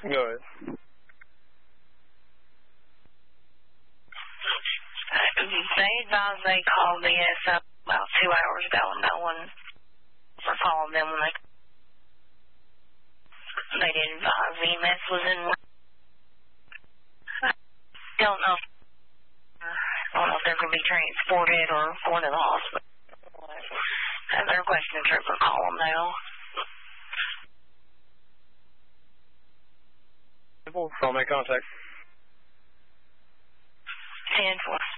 Go ahead. They advised they called BS up about 2 hours ago, and no one for calling them when they didn't advise EMS was in. I don't know if they're going to be transported or going to the hospital. They're requesting a trooper call them now. I'll make contact. 10-4.